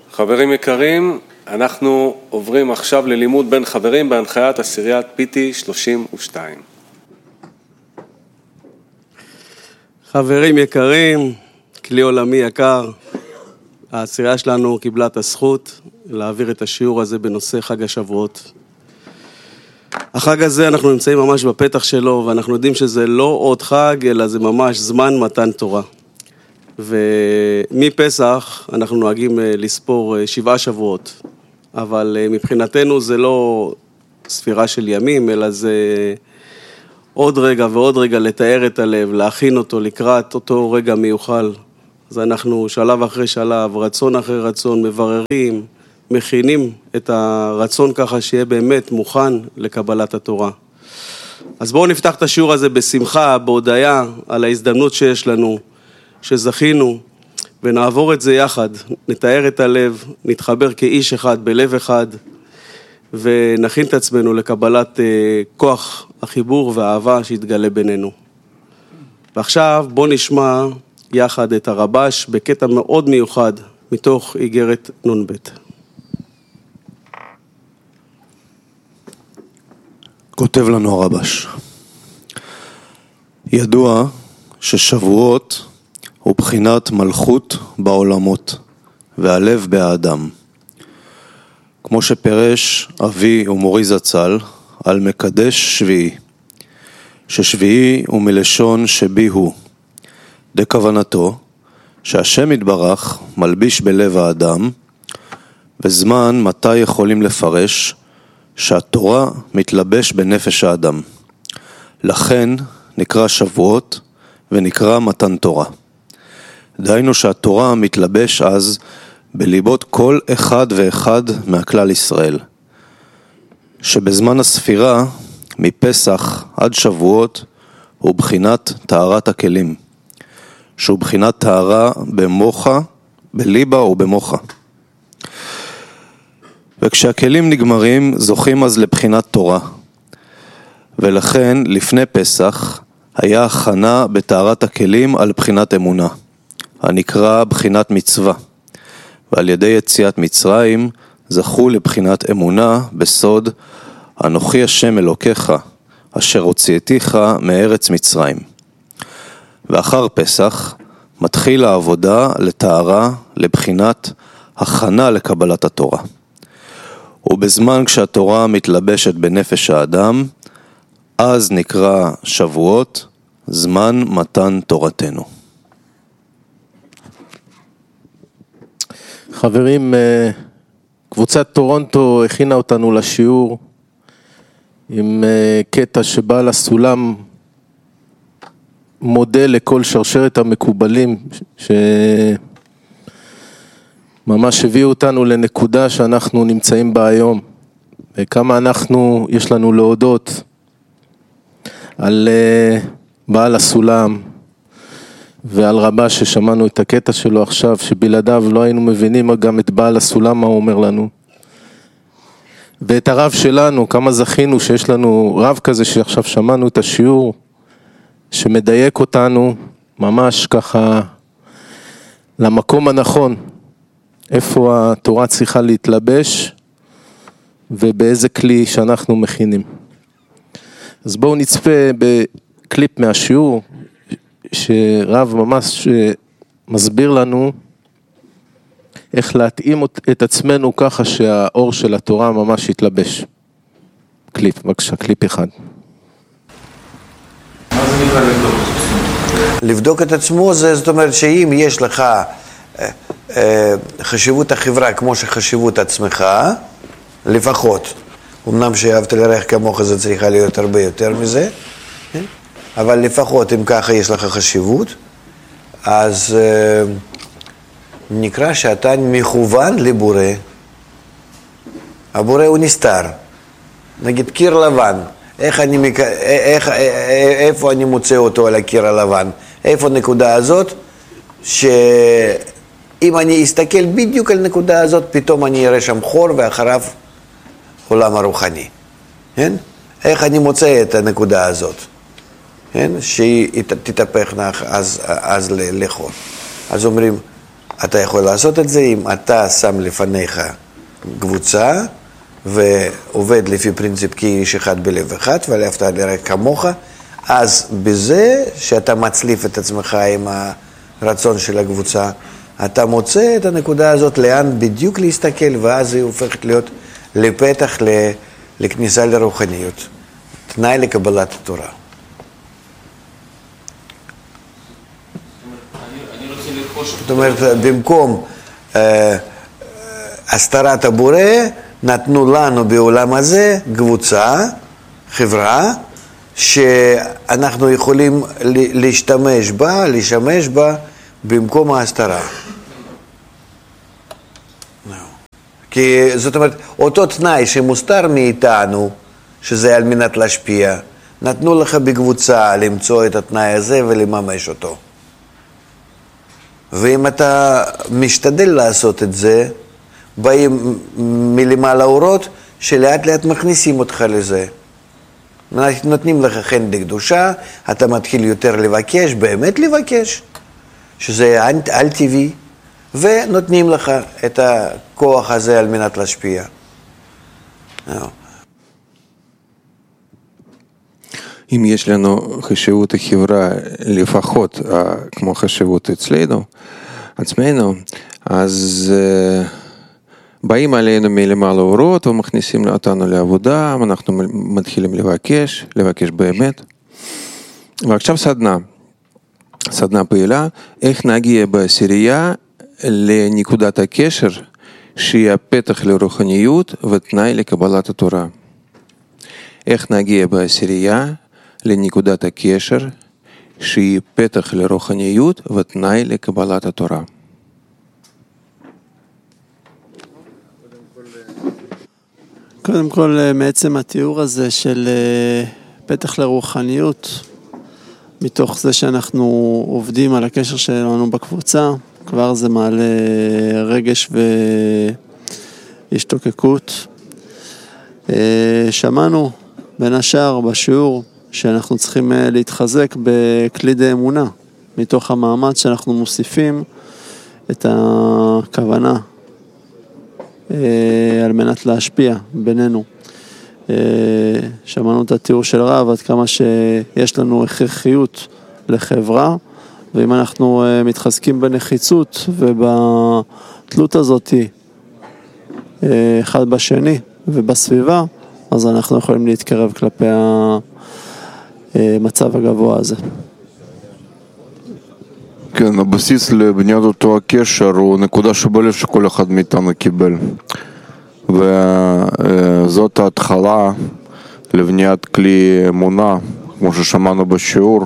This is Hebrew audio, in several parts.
חברים יקרים, אנחנו עוברים עכשיו ללימוד בין חברים בהנחיית עשיריית פיטי 32. חברים יקרים, כלי עולמי יקר, העשירייה שלנו קיבלה את הזכות להעביר את השיעור הזה בנושא חג השבועות. החג הזה אנחנו נמצאים ממש בפתח שלו, ואנחנו יודעים שזה לא עוד חג, אלא זה ממש זמן מתן תורה. ומפסח אנחנו נוהגים לספור 7 שבועות, אבל מבחינתנו זה לא ספירה של ימים, אלא זה עוד רגע ועוד רגע לתאר את הלב, להכין אותו לקראת אותו רגע מיוחל. אז אנחנו שלב אחרי שלב, רצון אחרי רצון, מבררים, מכינים את הרצון ככה שיהיה באמת מוכן לקבלת התורה. אז בואו נפתח את השיעור הזה בשמחה, בהודיה על ההזדמנות שיש לנו, שזכינו, ונעבור את זה יחד, נתאר את הלב, נתחבר כאיש אחד, בלב אחד, ונכין את עצמנו לקבלת כוח החיבור והאהבה שיתגלה בינינו. ועכשיו בואו נשמע יחד את הרבש בקטע מאוד מיוחד מתוך איגרת נ"ב. כותב לנו הרבש: ידוע ששבועות הוא בחינת מלכות בעולמות והלב באדם, כמו שפרש אבי ומורי זצ"ל על מקדש שביעי, ששביעי הוא מלשון שבי הוא, דכוונתו שהשם יתברך מלביש בלב האדם, וזמן מתי יכולים לפרש שהתורה מתלבש בנפש האדם. לכן נקרא שבועות ונקרא מתן תורה. דהיינו שהתורה מתלבש אז בליבות כל אחד ואחד מהכלל ישראל, שבזמן הספירה מפסח עד שבועות הוא בחינת טהרת הכלים, שהוא בחינת טהרה במוחה, בליבה ובמוחה. וכשהכלים נגמרים זוכים אז לבחינת תורה, ולכן לפני פסח היה הכנה בטהרת הכלים על בחינת אמונה, הנקרא בחינת מצווה, ועל ידי יציאת מצרים זכו לבחינת אמונה בסוד אנוכי השם אלוקיך אשר הוצאתיך מארץ מצרים. ואחר פסח מתחיל העבודה לטהרה לבחינת הכנה לקבלת התורה. ובזמן כשהתורה מתלבשת בנפש האדם, אז נקרא שבועות, זמן מתן תורתנו. חברים, קבוצת טורונטו הכינה אותנו לשיעור עם קטע שבעל הסולם מודל לכל שרשרת המקובלים שממש הביאו אותנו לנקודה שאנחנו נמצאים בה היום, וכמה יש לנו להודות על בעל הסולם ועל רבה ששמענו את הקטע שלו עכשיו, שבלעדיו לא היינו מבינים גם את בעל הסולם מה הוא אומר לנו, ואת הרב שלנו, כמה זכינו שיש לנו רב כזה שעכשיו שמענו את השיעור שמדייק אותנו ממש ככה למקום הנכון, איפה התורה צריכה להתלבש ובאיזה כלי שאנחנו מכינים. אז בואו נצפה בקליפ מהשיעור שרב ממש מסביר לנו איך להתאים את עצמנו ככה שהאור של התורה ממש יתלבש. קליפ, בבקשה, קליפ אחד. מה זה נקרא לבדוק? לבדוק את עצמו, זאת אומרת שאם יש לך חשיבות החברה כמו שחשיבות עצמך, לפחות, אמנם שאהבת לרעך כמוך זה צריכה להיות הרבה יותר מזה, אבל לפחות אם ככה יש לך חשיבות, אז נקרא שאתה מכוון לבורא. הבורא הוא נסתר. נגיד קיר לבן, איפה אני מוצא אותו על הקיר הלבן? איפה הנקודה הזאת? שאם אני אסתכל בדיוק על הנקודה הזאת, פתאום אני אראה שם חור ואחריו עולם הרוחני. כן? איך אני מוצא את הנקודה הזאת? כן? שהיא תתהפך אז לחור. אז אומרים, אתה יכול לעשות את זה אם אתה שם לפניך קבוצה ועובד לפי פרינציפ כי איש אחד בלב אחד ואהבת לרעך כמוך, אז בזה שאתה מצליף את עצמך עם הרצון של הקבוצה, אתה מוצא את הנקודה הזאת לאן בדיוק להסתכל, ואז היא הופכת להיות לפתח לכניסה לרוחניות, תנאי לקבלת התורה. זאת אומרת, במקום הסתרת הבורא, נתנו לנו בעולם הזה קבוצה, חברה, שאנחנו יכולים לשמש בה במקום ההסתרה. כי זאת אומרת, אותו תנאי שמוסתר מאיתנו, שזה על מנת להשפיע, נתנו לך בקבוצה למצוא את התנאי הזה ולממש אותו. ואם אתה משתדל לעשות את זה, באים מלמעלה אורות שלאט לאט מכניסים אותך לזה. נותנים לך חן לקדושה, אתה מתחיל יותר לבקש, באמת לבקש, שזה על טבעי, ונותנים לך את הכוח הזה על מנת להשפיע. אם יש לנו חשיבות החברה לפחות כמו חשיבות עצמנו, אז באים עלינו מלמעלה אורות ומכניסים אותנו לעבודה, אנחנו מתחילים לבקש באמת. ועכשיו סדנה פעילה, איך נגיע בעשירייה לנקודת הקשר שהיא הפתח לרוחניות ותנאי לקבלת התורה. איך נגיע בעשירייה לנקודת הקשר שהיא פתח לרוחניות ותנאי לקבלת התורה. קודם כל, מעצם התיאור הזה של פתח לרוחניות, מתוך זה שאנחנו עובדים על הקשר שלנו בקבוצה, כבר זה מעלה רגש והשתוקקות. שמענו בין השאר בשיעור שאנחנו צריכים להתחזק בכלי אמונה, מתוך המאמץ שאנחנו מוסיפים את הכוונה על מנת להשפיע בינינו. שמענו את התיאור של רב עד כמה שיש לנו הכרחיות לחברה, ואם אנחנו מתחזקים בנחיצות ובתלות הזאת אחד בשני ובסביבה, אז אנחנו יכולים להתקרב כלפי המצב הגבוה הזה. כן, הבסיס לבניית אותו הקשר הוא נקודה שבלב שכל אחד מאיתנו קיבל. וזאת ההתחלה לבניית כלי אמונה, כמו ששמענו בשיעור,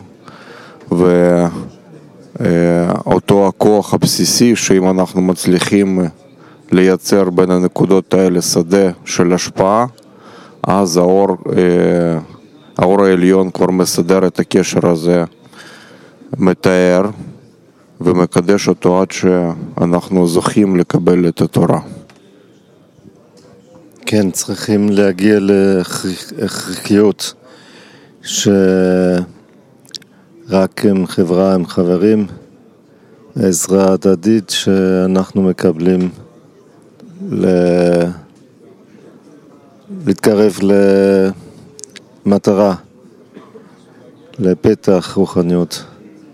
ואותו הכוח הבסיסי שאם אנחנו מצליחים לייצר בין הנקודות האלה שדה של השפעה, אז האור העליון כבר מסדר את הקשר הזה, מתאר ומקדש אותו עד שאנחנו זוכים לקבל את התורה. כן, צריכים להגיע להכרחיות שרק עם חברה, עם חברים, עזרה הדדית שאנחנו מקבלים להתקרב למטרה, לפתח רוחניות.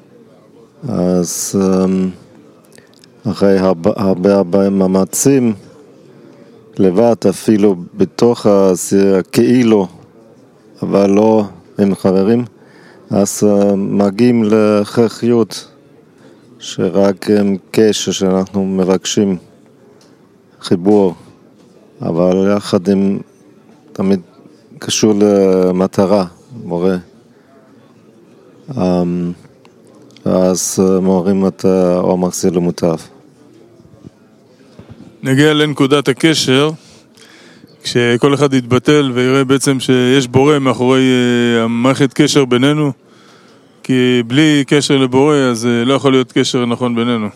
אז אחרי הרבה מאמצים לבד, אפילו בתוך כאילו, אבל לא עם חברים, אז מגיעים להכרחיות שרק עם קשר שאנחנו מבקשים חיבור, אבל יחד עם תמיד קשור למטרה, מורה. אז מורים את האור מחזיר למוטב. נגיע לנקודת הקשר, כשכל אחד יתבטל ויראה בעצם שיש בורא מאחורי המערכת קשר בינינו, כי בלי קשר לבורא אז לא יכול להיות קשר נכון בינינו.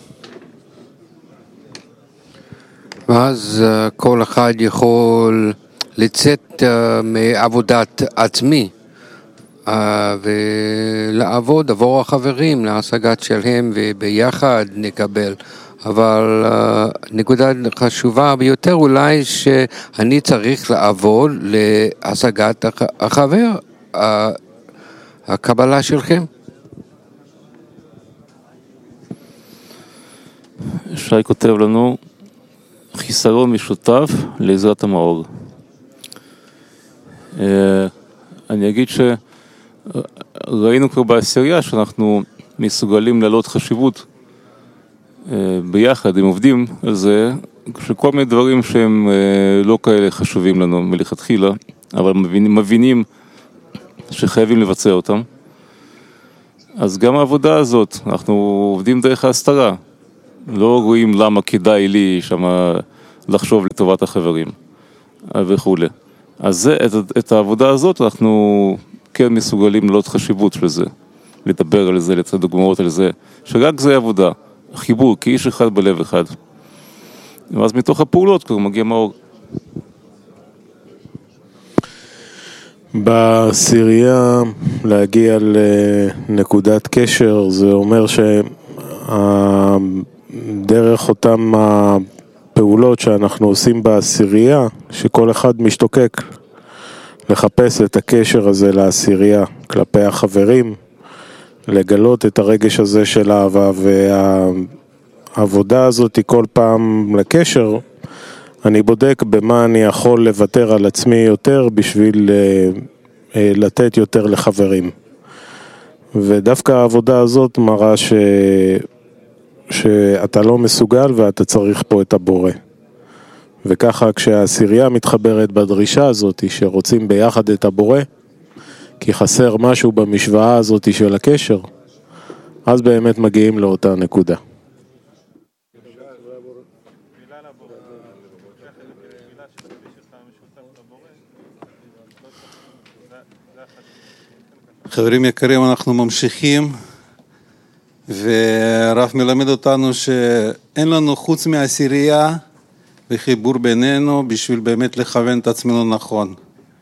ואז כל אחד יכול לצאת מעבודת עצמי ולעבוד עבור החברים להשגת שלהם, וביחד נקבל אבל נקודה חשובה ביותר אולי שאני צריך לעבוד להשגת החבר, הקבלה שלכם. שי כותב לנו, חיסרון משותף לעזרת המאור. אני אגיד שראינו כבר בעשירייה שאנחנו מסוגלים להעלות חשיבות ביחד, הם עובדים על זה, שכל מיני דברים שהם לא כאלה חשובים לנו מלכתחילה, אבל מבינים שחייבים לבצע אותם. אז גם העבודה הזאת, אנחנו עובדים דרך ההסתרה. לא רואים למה כדאי לי שמה לחשוב לטובת החברים וכו'. אז את העבודה הזאת אנחנו כן מסוגלים לעלות חשיבות של זה, לדבר על זה, לתת דוגמאות על זה, שרק זה עבודה, חיבור, כאיש אחד בלב אחד. ואז מתוך הפעולות כבר מגיע מאור. בעשירייה להגיע לנקודת קשר, זה אומר דרך אותם הפעולות שאנחנו עושים בעשירייה, שכל אחד משתוקק לחפש את הקשר הזה לעשירייה, כלפי החברים, לגלות את הרגש הזה של אהבה, והעבודה הזאת היא כל פעם לקשר, אני בודק במה אני יכול לוותר על עצמי יותר בשביל לתת יותר לחברים. ודווקא העבודה הזאת מראה שאתה לא מסוגל ואתה צריך פה את הבורא. וככה כשהעשירייה מתחברת בדרישה הזאת שרוצים ביחד את הבורא, כי חסר משהו במשוואה הזאת של הקשר, אז באמת מגיעים לאותה נקודה. חברים יקרים, אנחנו ממשיכים, והרב מלמד אותנו שאין לנו חוץ מהעשירייה וחיבור בינינו בשביל באמת לכוון את עצמנו נכון.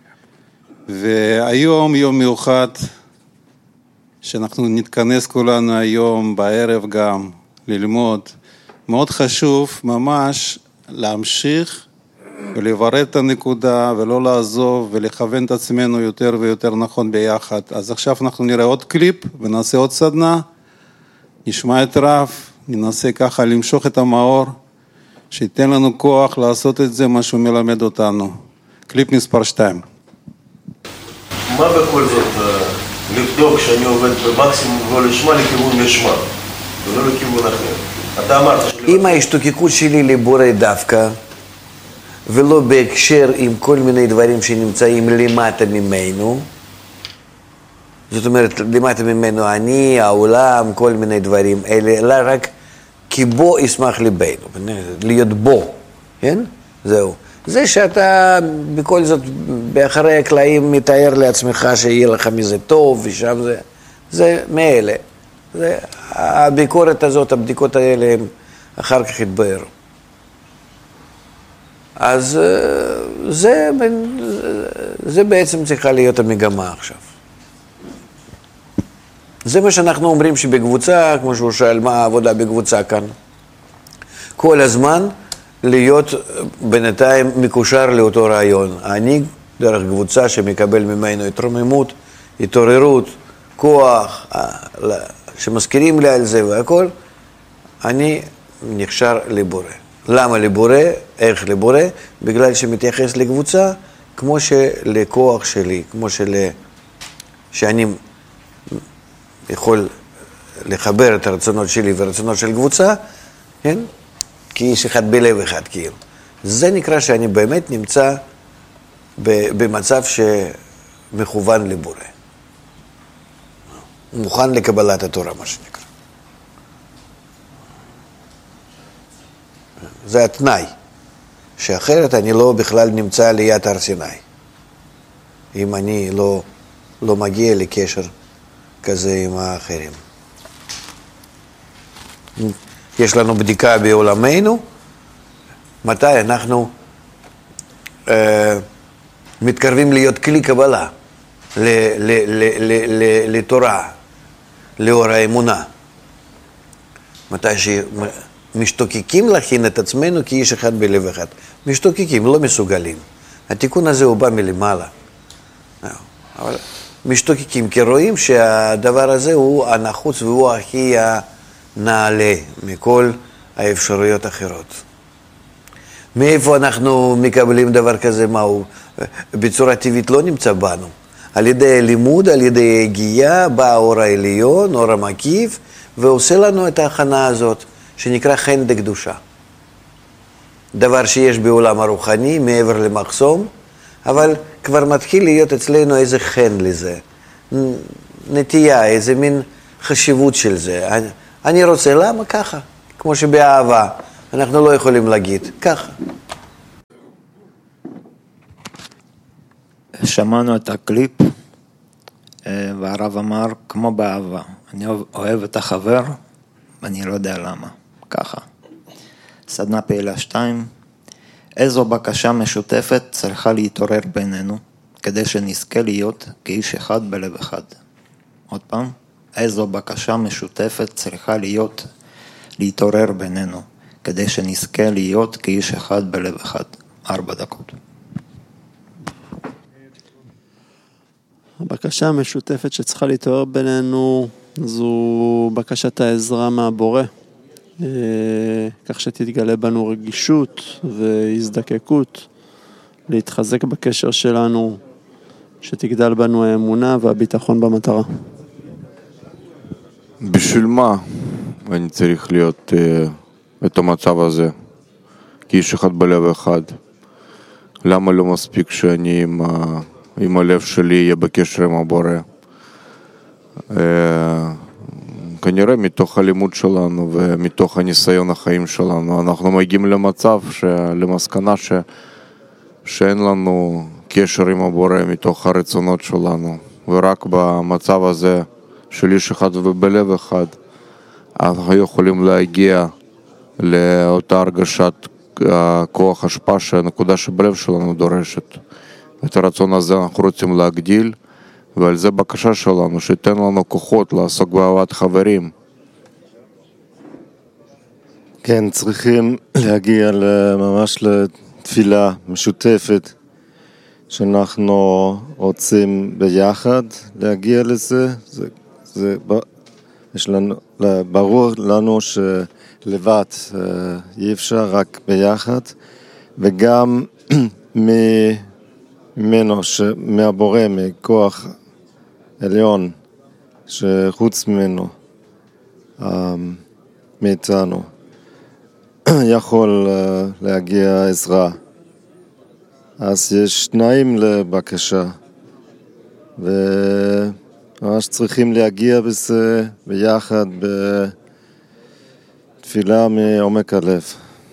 והיום יום מיוחד שאנחנו נתכנס כולנו היום בערב גם ללמוד. מאוד חשוב ממש להמשיך ולברר את הנקודה ולא לעזוב ולכוון את עצמנו יותר ויותר נכון ביחד. אז עכשיו אנחנו נראה עוד קליפ ונעשה עוד סדנה, נשמע את רב, ננסה ככה למשוך את המאור, שייתן לנו כוח לעשות את זה מה שהוא מלמד אותנו. קליפ מספר 2. מה בכל זאת לבדוק שאני עובד במקסימום ולא לשמה לכיוון משמה ולא לכיוון אחר? אתה אמרת אם ההשתוקקות שלי לבורא דווקא ולא בהקשר עם כל מיני דברים שנמצאים למטה ממנו, זאת אומרת למטה ממנו אני, העולם, כל מיני דברים אלה, אלא רק כי בו ישמח ליבנו, להיות בו, כן? זהו. זה שאתה בכל זאת באחרי הקלעים מתאר לעצמך שיהיה לך מזה טוב ושם זה מאלה. הביקורת הזאת, הבדיקות האלה הם אחר כך התבהרו. אז זה בעצם צריכה להיות המגמה עכשיו. זה מה שאנחנו אומרים שבקבוצה, כמו שהוא שאל מה העבודה בקבוצה כאן, כל הזמן להיות בינתיים מקושר לאותו רעיון. אני דרך קבוצה שמקבל ממנו התרוממות, התעוררות, כוח, שמזכירים לי על זה והכל, אני נקשר לבורא. למה לבורא? איך לבורא? בגלל שמתייחס לקבוצה כמו שלכוח שלי, כמו שאני יכול לחבר את הרצונות שלי והרצונות של קבוצה, כן? כאיש אחד בלב אחד כאילו. זה נקרא שאני באמת נמצא במצב שמכוון לבורא. מוכן לקבלת התורה, מה שנקרא. זה התנאי, שאחרת אני לא בכלל נמצא ליד הר סיני. אם אני לא מגיע לקשר כזה עם האחרים. יש לנו בדיקה בעולמנו, מתי אנחנו מתקרבים להיות כלי קבלה לתורה, לאור האמונה. מתי משתוקקים להכין את עצמנו כאיש אחד בלב אחד. משתוקקים, לא מסוגלים. התיקון הזה הוא בא מלמעלה. אבל משתוקקים, כי רואים שהדבר הזה הוא הנחוץ והוא הכי הנעלה מכל האפשרויות האחרות. מאיפה אנחנו מקבלים דבר כזה? מהו? בצורה טבעית לא נמצא בנו. על ידי לימוד, על ידי הגייה, בא האור העליון, אור המקיף, ועושה לנו את ההכנה הזאת, שנקרא חן דקדושה. דבר שיש בעולם הרוחני, מעבר למחסום, אבל כבר מתחיל להיות אצלנו איזה חן לזה. נטייה, איזה מין חשיבות של זה. אני רוצה, למה ככה? כמו שבאהבה, אנחנו לא יכולים להגיד, ככה. שמענו את הקליפ, והרב אמר, כמו באהבה, אני אוהב את החבר, ואני לא יודע למה, ככה. סדנה פעילה 2, איזו בקשה משותפת צריכה להתעורר בינינו, כדי שנזכה להיות כאיש אחד בלב אחד. עוד פעם, איזו בקשה משותפת צריכה להתעורר בינינו, כדי שנזכה להיות כאיש אחד בלב אחד. 4 דקות. הבקשה המשותפת שצריכה להתעורר בינינו זו בקשת העזרה מהבורא, כך שתתגלה בנו רגישות והזדקקות, להתחזק בקשר שלנו, שתגדל בנו האמונה והביטחון במטרה. בשביל מה אני צריך להיות את המצב הזה, כאיש אחד בלב אחד? למה לא מספיק שאני עם הלב שלי יהיה בקשר עם הבורא? כנראה מתוך הלימוד שלנו ומתוך הניסיון החיים שלנו אנחנו מגיעים למצב, למסקנה שאין לנו קשר עם הבורא מתוך הרצונות שלנו, ורק במצב הזה של איש אחד ובלב אחד אנחנו יכולים להגיע לאותה הרגשת כוח השפעה שהנקודה שבלב שלנו דורשת. את הרצון הזה אנחנו רוצים להגדיל, ועל זה בקשה שלנו, שייתן לנו כוחות לעסוק באהבת חברים. כן, צריכים להגיע ממש לתפילה משותפת, שאנחנו רוצים ביחד להגיע לזה. יש לנו, ברור לנו שלבד אי אפשר, רק ביחד, וגם ממנו, מהבורא, מכוח עליון, שחוץ ממנו, מאיתנו, יכול להגיע עזרה. אז יש תנאים לבקשה, וממש צריכים להגיע בזה ביחד, בתפילה מעומק הלב.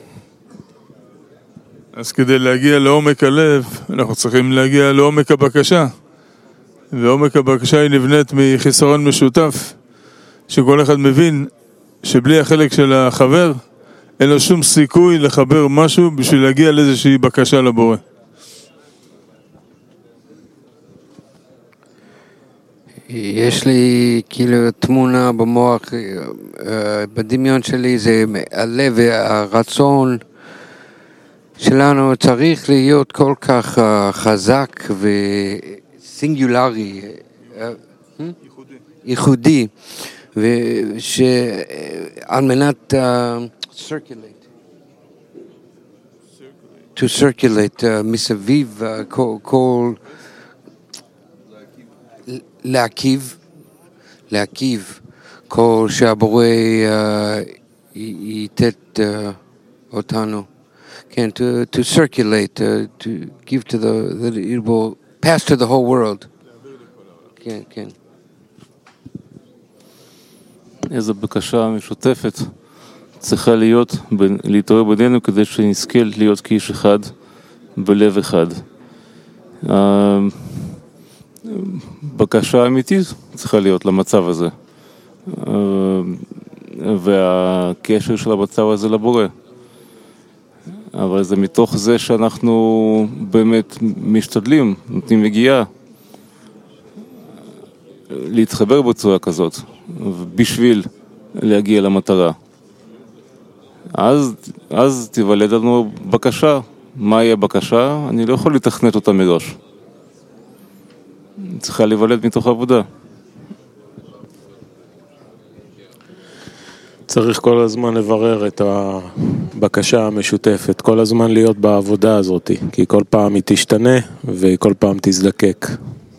אז כדי להגיע לעומק הלב, אנחנו צריכים להגיע לעומק הבקשה. ועומק הבקשה היא נבנית מחיסרון משותף, שכל אחד מבין שבלי החלק של החבר, אין לו שום סיכוי לחבר משהו בשביל להגיע לאיזושהי בקשה לבורא. יש לי כאילו תמונה במוח, בדמיון שלי זה הלב והרצון שלנו צריך להיות כל כך חזק וסינגולרי, ייחודי, ושעל מנת to circulate מסביב כל להקיב כל שהבורא ייתת אותנו. Can to circulate, to give to that it will pass to the whole world. כן. איזו בקשה משותפת צריכה להתעורר בינינו כדי שנזכה להיות כאיש אחד בלב אחד. בקשה אמיתית צריכה להיות למצב הזה, והקשר של המצב הזה לבורא. אבל זה מתוך זה שאנחנו באמת משתדלים, נותנים מגיעה להתחבר בצורה כזאת, בשביל להגיע למטרה. אז תיוולד לנו בקשה. מה יהיה בקשה? אני לא יכול לתכנת אותה מראש. צריכה להיוולד מתוך עבודה. צריך כל הזמן לברר את הבקשה המשותפת, כל הזמן להיות בעבודה הזאת, כי כל פעם היא תשתנה וכל פעם תזדקק.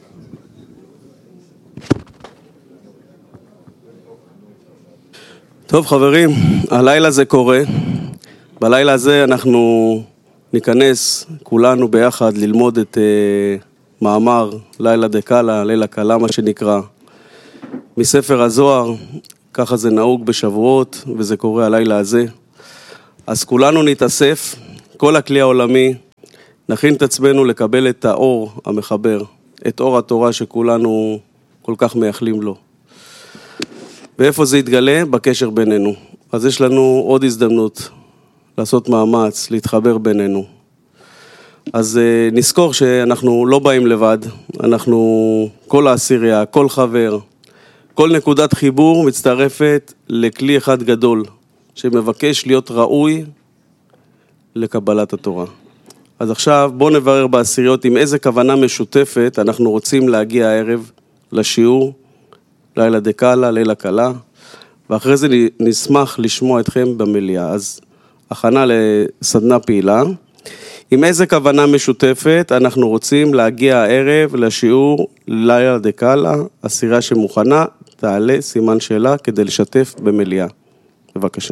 טוב חברים, הלילה זה קורה. בלילה הזה אנחנו ניכנס כולנו ביחד ללמוד את מאמר לילה דקאלה, לילה קלה מה שנקרא, מספר הזוהר. ככה זה נהוג בשבועות, וזה קורה הלילה הזה. אז כולנו נתאסף, כל הכלי העולמי, נכין את עצמנו לקבל את האור המחבר, את אור התורה שכולנו כל כך מייחלים לו. ואיפה זה יתגלה? בקשר בינינו. אז יש לנו עוד הזדמנות לעשות מאמץ, להתחבר בינינו. אז נזכור שאנחנו לא באים לבד, אנחנו כל העשירייה, כל חבר, כל נקודת חיבור מצטרפת לכלי אחד גדול, שמבקש להיות ראוי לקבלת התורה. אז עכשיו בואו נברר בעשיריות עם איזה כוונה משותפת אנחנו רוצים להגיע הערב לשיעור, לילה דקאלה, לילה קלה, ואחרי זה נשמח לשמוע אתכם במליאה. אז הכנה לסדנה פעילה. עם איזה כוונה משותפת אנחנו רוצים להגיע הערב לשיעור לילה דקאלה, עשירייה שמוכנה, תעלה סימן שאלה כדי לשתף במליאה. בבקשה.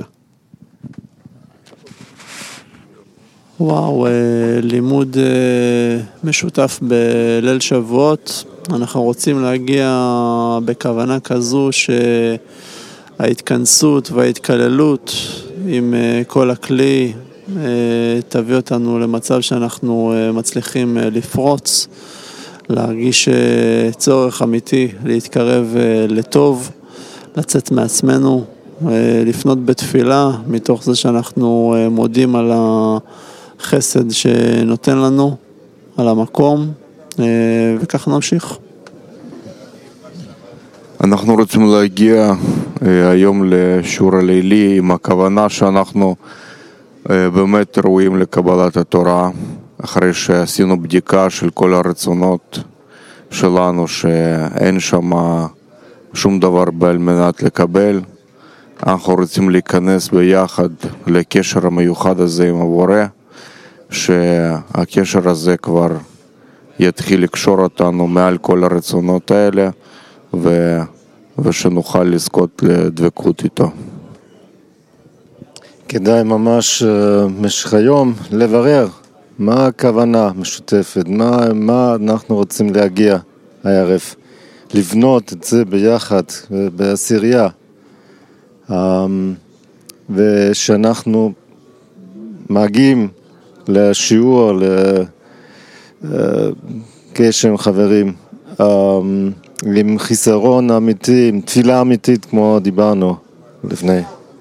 וואו, לימוד משותף בליל שבועות. אנחנו רוצים להגיע בכוונה כזו שההתכנסות וההתכללות עם כל הכלי תביא אותנו למצב שאנחנו מצליחים לפרוץ, להרגיש צורך אמיתי להתקרב לטוב, לצאת מעצמנו, לפנות בתפילה מתוך זה שאנחנו מודים על החסד שנותן לנו, על המקום, וכך נמשיך. אנחנו רוצים להגיע היום לשיעור הלילי עם הכוונה שאנחנו באמת ראויים לקבלת התורה, אחרי שעשינו בדיקה של כל הרצונות שלנו, שאין שם שום דבר על מנת לקבל. אנחנו רוצים להיכנס ביחד לקשר המיוחד הזה עם הבורא, שהקשר הזה כבר יתחיל לקשור אותנו מעל כל הרצונות האלה, ושנוכל לזכות לדבקות איתו. כדאי ממש במשך היום לברר מה הכוונה משותפת, מה אנחנו רוצים להגיע הערב, לבנות את זה ביחד בעשירייה, ושאנחנו מגיעים לשיעור, לקשר עם חברים, עם חיסרון אמיתי, עם תפילה אמיתית כמו דיברנו לפני.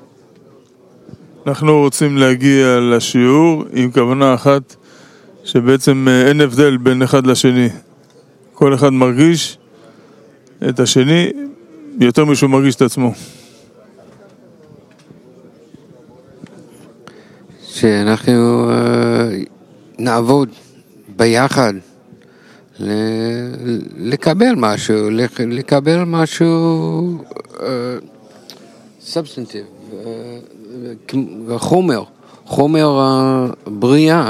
אנחנו רוצים להגיע לשיעור עם כוונה אחת, שבעצם אין הבדל בין אחד לשני. כל אחד מרגיש את השני יותר משהו מרגיש את עצמו. שאנחנו נעבוד ביחד לקבל משהו סובסטנטיב, חומר הבריאה,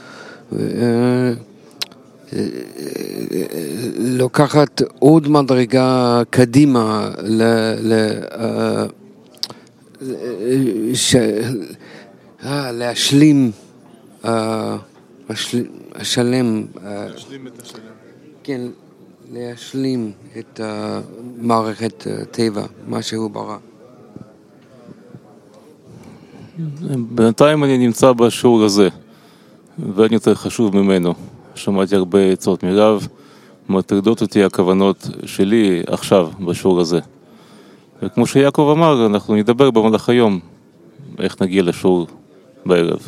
לוקחת עוד מדרגה קדימה להשלים השלם, כן, להשלים את מערכת טבע, מה שהוא ברא. בינתיים אני נמצא בשיעור הזה, ואין יותר חשוב ממנו. שמעתי הרבה עצות מרב, מטרידות אותי הכוונות שלי עכשיו בשיעור הזה. וכמו שיעקב אמר, אנחנו נדבר במהלך היום, איך נגיע לשיעור בערב.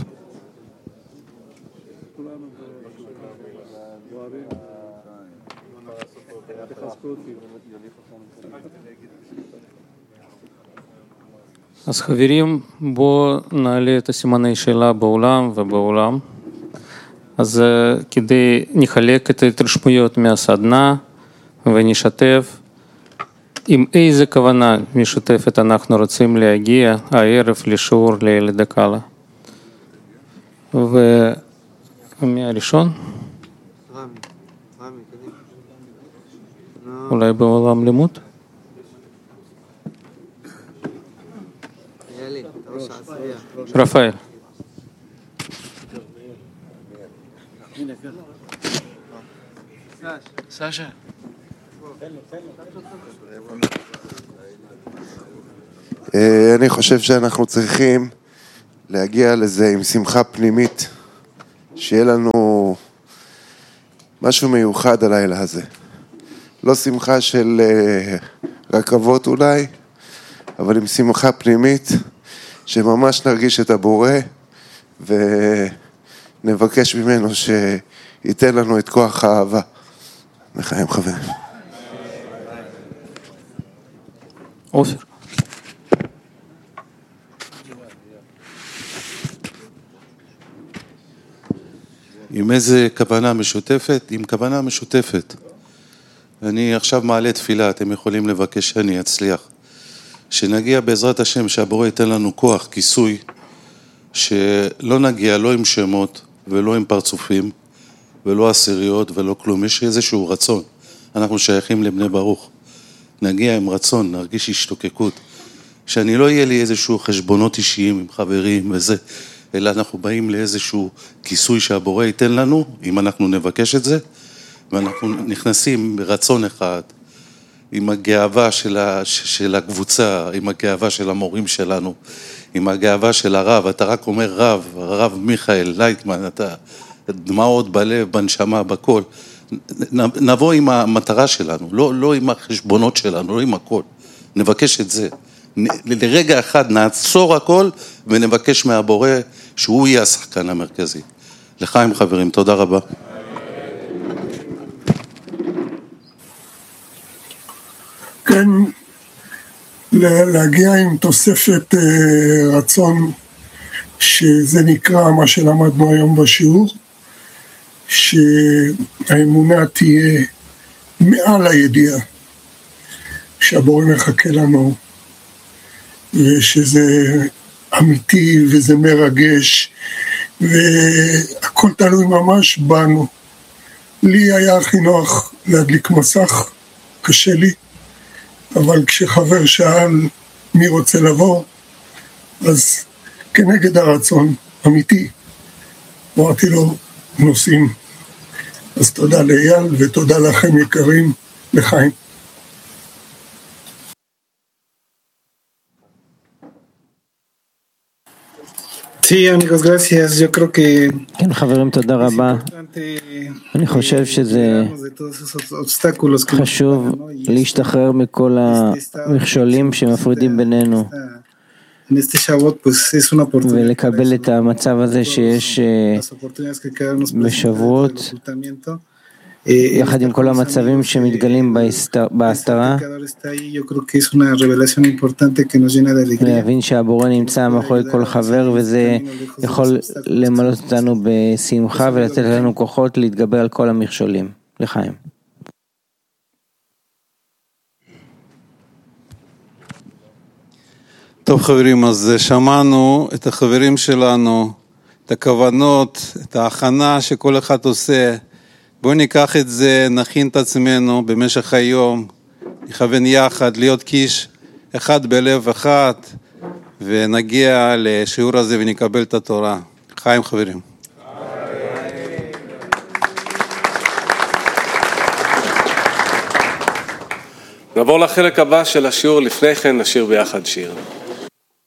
אז חברים, בואו נעלה את הסימני שאלה בעולם ובעולם. אז כדי נחלק את ההתרשמויות מהסדנה ונשתף עם איזה כוונה משותפת אנחנו רוצים להגיע הערב לשיעור לילד הקלה. ומי הראשון? אולי בעולם לימוד? רפאל. סשה. אני חושב שאנחנו צריכים להגיע לזה עם שמחה פנימית, שיהיה לנו משהו מיוחד הלילה הזה. לא שמחה של רכבות אולי, אבל עם שמחה פנימית, שממש נרגיש את הבורא, ונבקש ממנו שייתן לנו את כוח האהבה. לחיים חברים. עופר. עם איזה כוונה משותפת? עם כוונה משותפת. אני עכשיו מעלה תפילה, אתם יכולים לבקש שאני אצליח. שנגיע בעזרת השם, שהבורא ייתן לנו כוח, כיסוי, שלא נגיע לא עם שמות ולא עם פרצופים ולא עשיריות ולא כלום. יש איזשהו רצון. אנחנו שייכים לבני ברוך. נגיע עם רצון, נרגיש השתוקקות. שאני לא יהיה לי איזשהו חשבונות אישיים עם חברים וזה, אלא אנחנו באים לאיזשהו כיסוי שהבורא ייתן לנו, אם אנחנו נבקש את זה, ואנחנו נכנסים ברצון אחד, עם הגאווה של הקבוצה, עם הגאווה של המורים שלנו, עם הגאווה של הרב. אתה רק אומר רב, הרב מיכאל לייטמן, אתה דמעות בלב, בנשמה, בכל. נבוא עם המטרה שלנו, לא עם החשבונות שלנו, לא עם הכל. נבקש את זה. לרגע אחד נעצור הכל ונבקש מהבורא שהוא יהיה השחקן המרכזי. לחיים חברים, תודה רבה. כן, להגיע עם תוספת רצון, שזה נקרא מה שלמדנו היום בשיעור, שהאמונה תהיה מעל הידיעה, שהבורא מחכה לנו, ושזה אמיתי וזה מרגש, והכל תלוי ממש בנו. לי היה הכי נוח להדליק מסך, קשה לי, אבל כשחבר שאל מי רוצה לבוא, אז כנגד הרצון, אמיתי, אמרתי לו, נוסעים. אז תודה לאייל ותודה לכם יקרים, לחיים. כן חברים, תודה רבה. אני חושב שזה חשוב להשתחרר מכל המכשולים שמפרידים בינינו ולקבל את המצב הזה שיש בשבועות יחד עם כל המצבים שמתגלים בהסתרה, להבין שהבורא נמצא מאחורי כל חבר, וזה יכול למלא אותנו בשמחה ולתת לנו כוחות להתגבר על כל המכשולים. לחיים. טוב חברים, אז שמענו את החברים שלנו, את הכוונות, את ההכנה שכל אחד עושה. בואו ניקח את זה, נכין את עצמנו במשך היום, נכוון יחד, להיות קיש אחד בלב אחד, ונגיע לשיעור הזה ונקבל את התורה. חיים חברים. נעבור לחלק הבא של השיעור, לפני כן נשיר ביחד שיר.